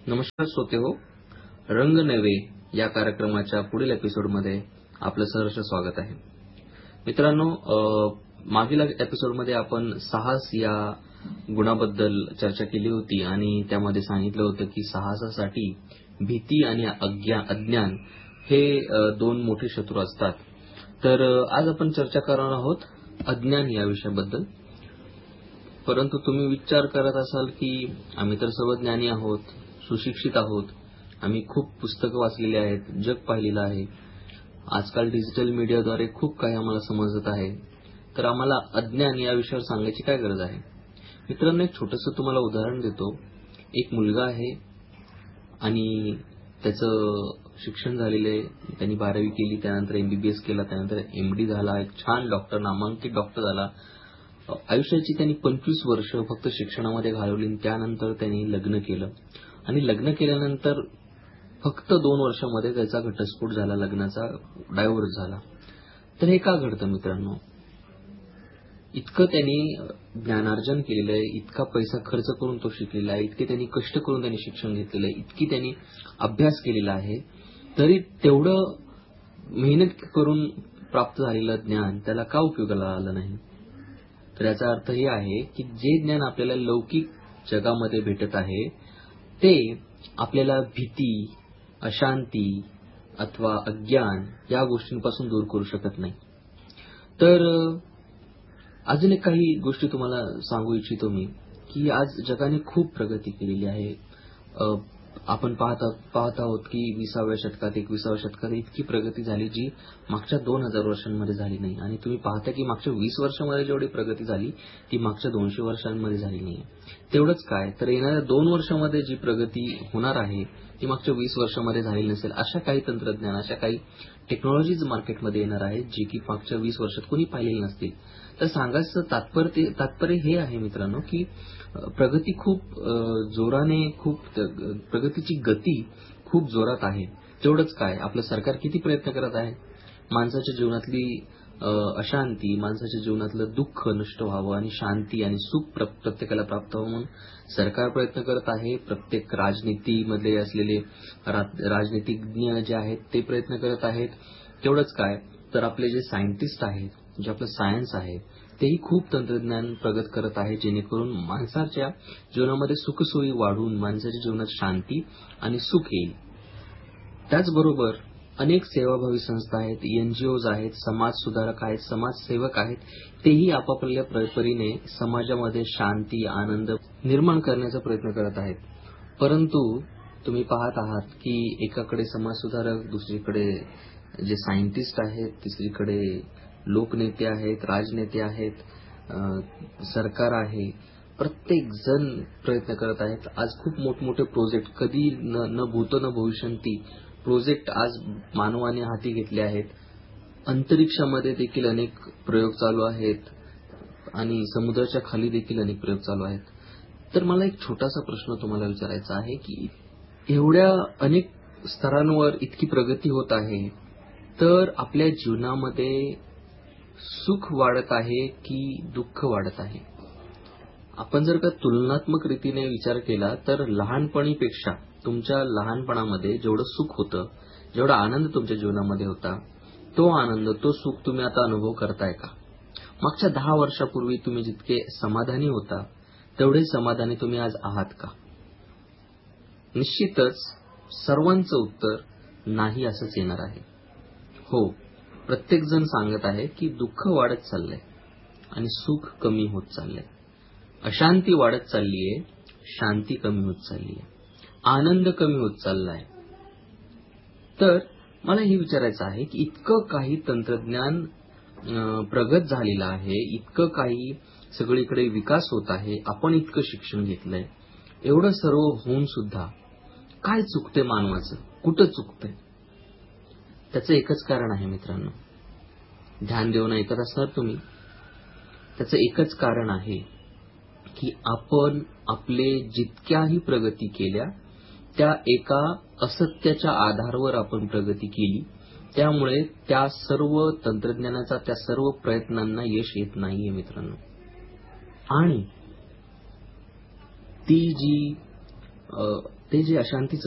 नमस्कार श्रोते हो, रंग नवे या कार्यक्रमाच्या पुढील एपिसोडमध्ये आपलं सहर्ष स्वागत आहे. मित्रांनो, मागील एपिसोडमध्ये आपण साहस या गुणाबद्दल चर्चा केली होती आणि त्यामध्ये सांगितलं होतं की साहसासाठी भीती आणि अज्ञान हे दोन मोठे शत्रू असतात. तर आज आपण चर्चा करणार आहोत अज्ञान या विषयाबद्दल. परंतु तुम्ही विचार करत असाल की आम्ही तर सर्व ज्ञानी आहोत, सुशिक्षित आहोत, आम्ही खूप पुस्तकं वाचलेली आहेत, जग पाहिलेलं आहे, आजकाल डिजिटल मीडियाद्वारे खूप काही आम्हाला समजत आहे, तर आम्हाला अज्ञान या विषयावर सांगायची काय गरज आहे. मित्रांनो, एक छोटंसं तुम्हाला उदाहरण देतो. एक मुलगा आहे आणि त्याचं शिक्षण झालेलं आहे. त्यांनी 12वी केली, त्यानंतर MBBS केला, त्यानंतर MD झाला, एक छान डॉक्टर, नामांकित डॉक्टर झाला. आयुष्याची त्यांनी 25 वर्ष फक्त शिक्षणामध्ये घालवली. त्यानंतर त्यांनी लग्न केलं आणि लग्न केल्यानंतर फक्त 2 वर्षामध्ये त्याचा घटस्फोट झाला, लग्नाचा डायव्होर्स झाला. तर हे का घडतं मित्रांनो? इतकं त्यांनी ज्ञानार्जन केलेलं आहे, इतका पैसा खर्च करून तो शिकलेला आहे, इतके त्यांनी कष्ट करून त्यांनी शिक्षण घेतलेलं आहे, इतकी त्यांनी अभ्यास केलेला आहे, तरी तेवढं मेहनत करून प्राप्त झालेलं ज्ञान त्याला का उपयोगाला आलं नाही? तर याचा अर्थ हे आहे की जे ज्ञान आपल्याला लौकिक जगामध्ये भेटत आहे ते आपल्याला भीती, अशांती अथवा अज्ञान या गोष्टींपासून दूर करू शकत नाही. तर अजून एक काही गोष्टी तुम्हाला सांगू इच्छितो मी की आज जगाने खूप प्रगती केलेली आहे. आपण पाहत आहोत की 20व्या शतकात 21व्या शतकात इतकी प्रगती झाली जी मागच्या 2000 वर्षांमध्ये झाली नाही. आणि तुम्ही पाहता की मागच्या 20 वर्षांमध्ये जेवढी प्रगती झाली ती मागच्या 200 वर्षांमध्ये झाली नाही. तेवढंच काय, तर येणाऱ्या 2 वर्षांमध्ये जी प्रगती होणार आहे ती मागच्या 20 वर्षांमध्ये झालेली नसेल. अशा काही तंत्रज्ञान, अशा काही टेक्नॉलॉजीज मार्केटमध्ये येणार आहेत जी की मागच्या 20 वर्षात कोणी पाहिलेली नसतील. तर सांगायचं तात्पर्य हे आहे मित्रांनो की प्रगती खूप जोराने, प्रगतीची गती खूप जोरात आहे. तेवढंच काय, आपलं सरकार किती प्रयत्न करत आहे माणसाच्या जीवनातली अशांती, माणसाच्या जीवनातलं दुःख नष्ट व्हावं आणि शांती आणि सुख प्रत्येकाला प्राप्त व्हावं म्हणून सरकार प्रयत्न करत आहे. प्रत्येक राजनीतीमध्ये असलेले राजनीतिज्ञ जे आहेत ते प्रयत्न करत आहेत. तेवढंच काय, तर आपले जे सायंटिस्ट आहेत, जे आपलं सायन्स आहे, तेही खूप तंत्रज्ञान प्रगत करत आहे जेणेकरून माणसाच्या जीवनामध्ये सुखसोयी वाढून माणसाच्या जीवनात शांती आणि सुख येईल. त्याचबरोबर अनेक सेवाभावी संस्था आहेत, NGOज आहेत, समाज सुधारक आहेत, समाजसेवक आहेत, तेही आपापल्या परीने समाजामध्ये शांती, आनंद निर्माण करण्याचा प्रयत्न करत आहेत. परंतु तुम्ही पाहत आहात की एकाकडे समाजसुधारक, दुसरीकडे जे सायंटिस्ट आहेत, तिसरीकडे लोकनेते आहेत, राजनेते आहेत, सरकार आहे, प्रत्येक जण प्रयत्न करत आहेत. आज खूप मोठमोठे प्रोजेक्ट, कधी न भूतो न भविष्यंती प्रोजेक्ट आज मानवाने हाती घेतले आहेत. अंतरिक्षामध्ये देखील अनेक प्रयोग चालू आहेत आणि समुद्राच्या खाली देखील अनेक प्रयोग चालू आहेत. तर मला एक छोटासा प्रश्न तुम्हाला विचारायचा आहे की एवढ्या अनेक स्तरांवर इतकी प्रगती होत आहे, तर आपल्या जीवनामध्ये सुख वाढत आहे की दुःख वाढत आहे? आपण जर का तुलनात्मक रीतीने विचार केला तर लहानपणीपेक्षा तुमच्या लहानपणामध्ये जेवढं सुख होतं, जेवढा आनंद तुमच्या जीवनामध्ये होता, तो आनंद, तो सुख तुम्ही आता अनुभव करताय का? मागच्या 10 वर्षापूर्वी तुम्ही जितके समाधानी होता तेवढे समाधानी तुम्ही आज आहात का? निश्चितच सर्वांचं उत्तर नाही असंच येणार आहे. हो, प्रत्येक जण सांगत आहे की दुःख वाढत चाललंय आणि सुख कमी होत चाललंय, अशांती वाढत चाललीये, शांती कमी होत चाललीये, आनंद कमी होत चाललाय. तर मला हे विचारायचं आहे की इतकं काही तंत्रज्ञान प्रगत झालेलं आहे, इतकं काही सगळीकडे विकास होत आहे, आपण इतकं शिक्षण घेतलंय, एवढं सर्व होऊन सुद्धा काय चुकते मानवाचं? कुठं चुकतंय? त्याचं एकच कारण आहे मित्रांनो, ध्यान देऊन ऐकत असणार तुम्ही. त्याचं एकच कारण आहे की आपण आपले जितक्याही प्रगती केल्या त्या एका असत्याच्या आधारावर आपण प्रगती केली. त्यामुळे त्या सर्व तंत्रज्ञानाचा, त्या सर्व प्रयत्नांना यश येत नाहीये मित्रांनो. आणि ती जी ते जे अशांतीचं